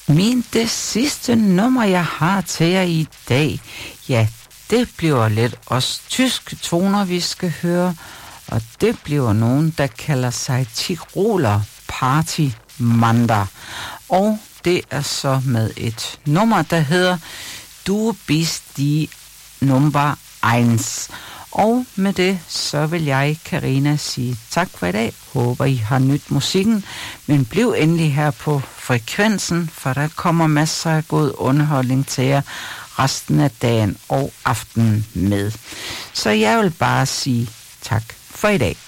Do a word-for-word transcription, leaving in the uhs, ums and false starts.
Min det sidste nummer, jeg har til jer i dag, ja, det bliver lidt os tyske toner, vi skal høre, og det bliver nogen, der kalder sig Tiroler Party Manda. Og det er så med et nummer, der hedder Du bist die Nummer eins. Og med det, så vil jeg, Karina, sige tak for i dag. Håber, I har nyt musikken. Men bliv endelig her på frekvensen, for der kommer masser af god underholdning til jer resten af dagen og aftenen med. Så jeg vil bare sige tak for i dag.